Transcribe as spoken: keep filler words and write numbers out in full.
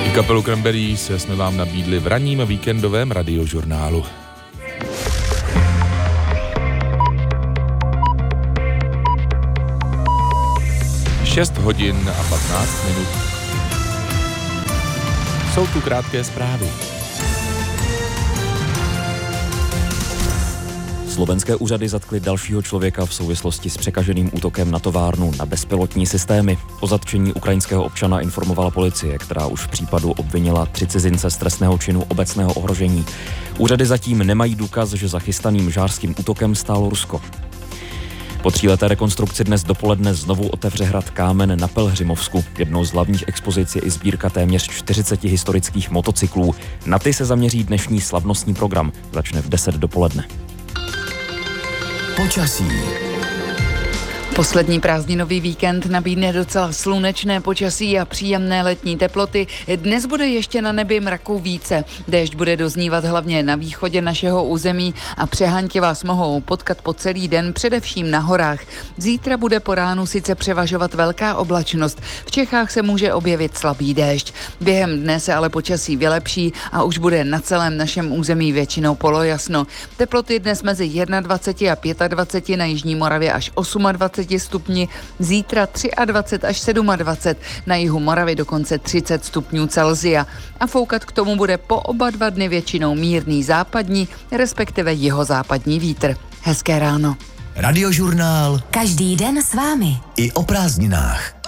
Kapelu Cranberries jsme vám nabídli v ranním víkendovém radiožurnálu. šest hodin a patnáct minut. Jsou tu krátké zprávy. Slovenské úřady zatkly dalšího člověka v souvislosti s překaženým útokem na továrnu na bezpilotní systémy. O zatčení ukrajinského občana informovala policie, která už v případu obvinila tři cizince z trestného činu obecného ohrožení. Úřady zatím nemají důkaz, že za chystaným žářským útokem stálo Rusko. Po tříleté rekonstrukci dnes dopoledne znovu otevře hrad Kámen na Pelhřimovsku. Jednou z hlavních expozic je i sbírka téměř čtyřiceti historických motocyklů. Na ty se zaměří dnešní slavnostní program. Začne v deset dopoledne. Počasí. Poslední prázdninový víkend nabídne docela slunečné počasí a příjemné letní teploty. Dnes bude ještě na nebi mraku více. Déšť bude doznívat hlavně na východě našeho území a přehanti vás mohou potkat po celý den, především na horách. Zítra bude po ránu sice převažovat velká oblačnost. V Čechách se může objevit slabý déšť. Během dne se ale počasí vylepší a už bude na celém našem území většinou polojasno. Teploty dnes mezi dvacet jedna a dvacet pět, na jižní Moravě až dvacet osm stupni, zítra dvacet tři až dvacet sedm, na jihu Moravy dokonce třicet stupňů Celsia. A foukat k tomu bude po oba dva dny většinou mírný západní, respektive jihozápadní vítr. Hezké ráno. Radiožurnál. Každý den s vámi. I o prázdninách.